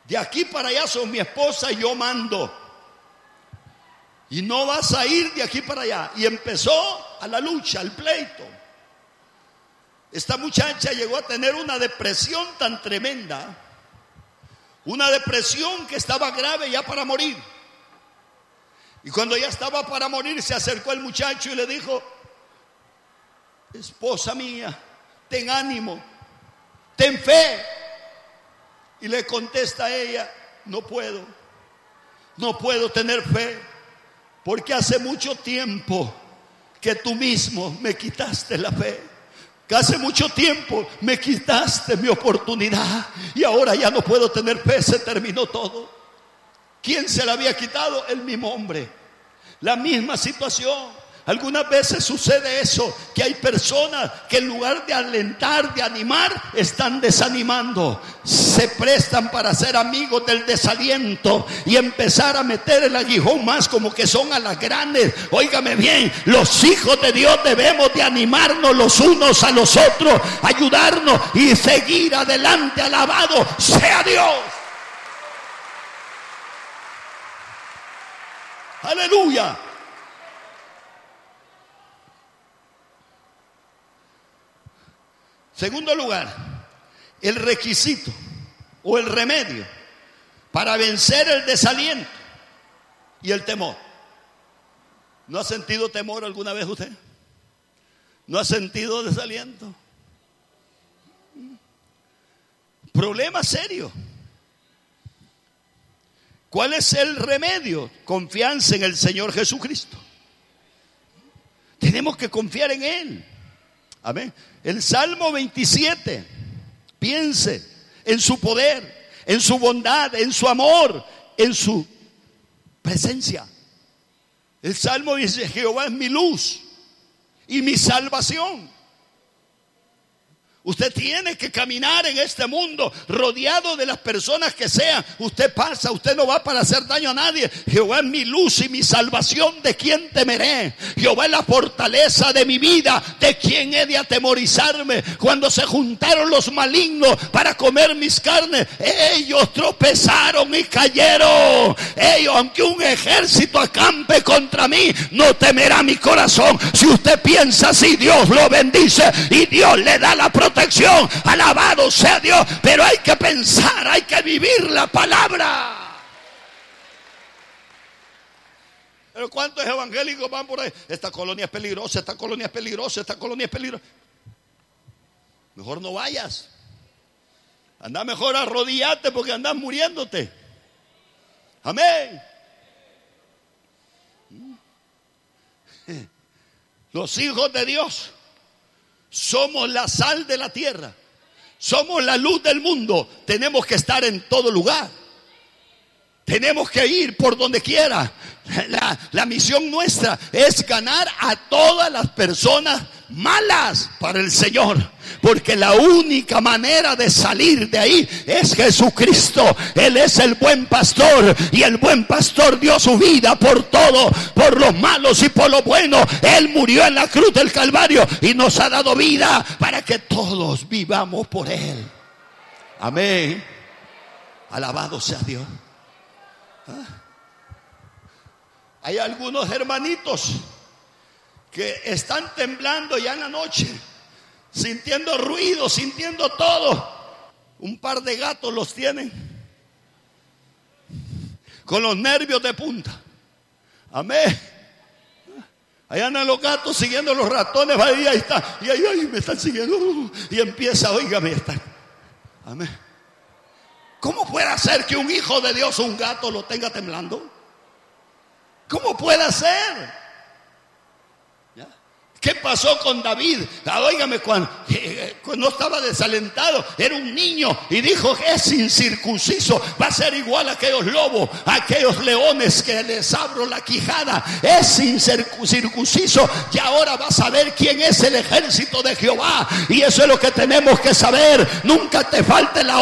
De aquí para allá son mi esposa y yo mando. Y no vas a ir de aquí para allá. Y empezó a la lucha, al pleito. Esta muchacha llegó a tener una depresión tan tremenda. Una depresión que estaba grave ya para morir. Y cuando ya estaba para morir, se acercó el muchacho y le dijo: esposa mía, ten ánimo, ten fe. Y le contesta a ella: no puedo tener fe, porque hace mucho tiempo que tú mismo me quitaste la fe, que hace mucho tiempo me quitaste mi oportunidad y ahora ya no puedo tener fe, se terminó todo. ¿Quién se la había quitado? El mismo hombre, la misma situación. Algunas veces sucede eso, que hay personas que en lugar de alentar, de animar, están desanimando. Se prestan para ser amigos del desaliento y empezar a meter el aguijón más como que son alacranes. Óigame bien, los hijos de Dios debemos de animarnos los unos a los otros, ayudarnos y seguir adelante. Alabado sea Dios. Aleluya. Segundo lugar, el requisito o el remedio para vencer el desaliento y el temor. ¿No ha sentido temor alguna vez usted? ¿No ha sentido desaliento? Problema serio. ¿Cuál es el remedio? Confianza en el Señor Jesucristo. Tenemos que confiar en Él. Amén. El Salmo 27, piense en su poder, en su bondad, en su amor, en su presencia. El Salmo dice: Jehová es mi luz y mi salvación. Usted tiene que caminar en este mundo rodeado de las personas que sean. Usted pasa, usted no va para hacer daño a nadie. Jehová es mi luz y mi salvación, ¿de quién temeré? Jehová es la fortaleza de mi vida, ¿de quién he de atemorizarme? Cuando se juntaron los malignos para comer mis carnes, ellos tropezaron y cayeron. Ellos, aunque un ejército acampe contra mí, no temerá mi corazón. Si usted piensa así, Dios lo bendice y Dios le da la protección. Alabado sea Dios, pero hay que pensar, hay que vivir la palabra. Pero ¿cuántos evangélicos van por ahí? Esta colonia es peligrosa, esta colonia es peligrosa, esta colonia es peligrosa. Mejor no vayas. Anda mejor arrodillate porque andas muriéndote. Amén. Los hijos de Dios somos la sal de la tierra, somos la luz del mundo. Tenemos que estar en todo lugar, tenemos que ir por donde quiera. La misión nuestra es ganar a todas las personas malas para el Señor, porque la única manera de salir de ahí es Jesucristo. Él es el buen pastor y el buen pastor dio su vida por todo, por los malos y por los buenos. Él murió en la cruz del Calvario y nos ha dado vida para que todos vivamos por Él. Amén. Alabado sea Dios. Hay algunos hermanitos que están temblando ya en la noche, sintiendo ruido, sintiendo todo. Un par de gatos los tienen con los nervios de punta. Amén. Ahí andan los gatos siguiendo los ratones. Ahí está. Y ahí me están siguiendo. Y empieza, oígame, está. Amén. ¿Cómo puede ser que un hijo de Dios, un gato, lo tenga temblando? ¿Cómo puede ser? ¿Ya? ¿Qué pasó con David? Óigame, cuando estaba desalentado, era un niño y dijo: es incircunciso, va a ser igual a aquellos lobos, a aquellos leones que les abro la quijada. Es incircunciso y ahora va a saber quién es el ejército de Jehová. Y eso es lo que tenemos que saber. Nunca te falte la